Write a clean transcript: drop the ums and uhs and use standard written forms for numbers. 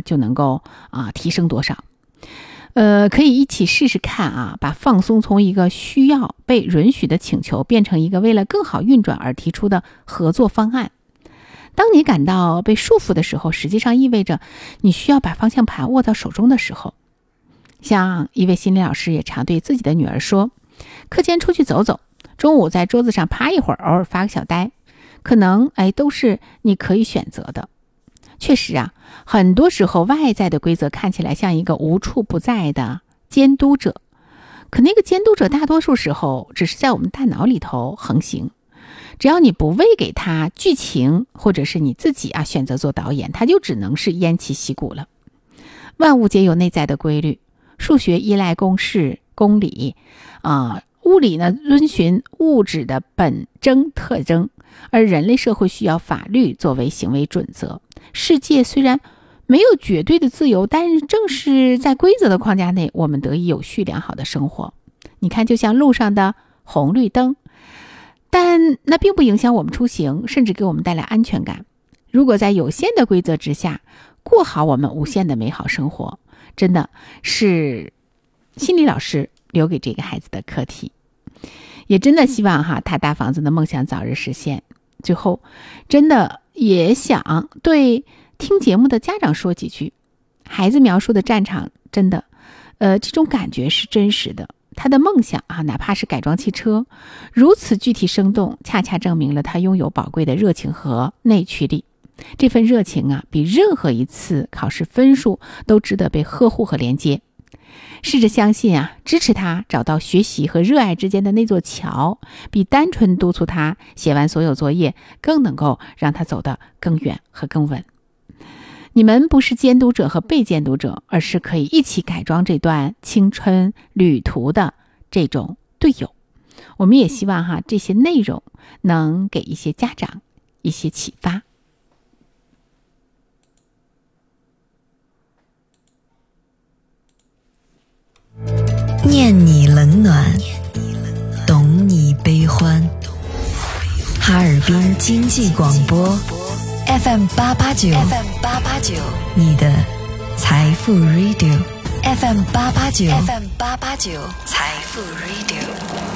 就能够提升多少。可以一起试试看把放松从一个需要被允许的请求变成一个为了更好运转而提出的合作方案。当你感到被束缚的时候，实际上意味着你需要把方向盘握到手中的时候。像一位心理老师也常对自己的女儿说，课间出去走走，中午在桌子上趴一会儿，偶尔发个小呆，可能都是你可以选择的。确实很多时候外在的规则看起来像一个无处不在的监督者，可那个监督者大多数时候只是在我们大脑里头横行。只要你不喂给他剧情，或者是你自己选择做导演，他就只能是偃旗息鼓了。万物皆有内在的规律，数学依赖公式公理物理呢遵循物质的本征特征，而人类社会需要法律作为行为准则。世界虽然没有绝对的自由，但是正是在规则的框架内，我们得以有序良好的生活。你看，就像路上的红绿灯，但那并不影响我们出行，甚至给我们带来安全感。如果在有限的规则之下过好我们无限的美好生活，真的是心理老师留给这个孩子的课题。也真的希望他大房子的梦想早日实现。最后真的也想对听节目的家长说几句，孩子描述的战场真的这种感觉是真实的。他的梦想哪怕是改装汽车，如此具体生动，恰恰证明了他拥有宝贵的热情和内驱力。这份热情比任何一次考试分数都值得被呵护和连接。试着相信支持他找到学习和热爱之间的那座桥，比单纯督促他写完所有作业更能够让他走得更远和更稳。你们不是监督者和被监督者，而是可以一起改装这段青春旅途的这种队友。我们也希望这些内容能给一些家长一些启发。 念你冷暖，懂你悲欢。哈尔滨经济广播 FM 889，你的财富 Radio FM 889，财富 Radio。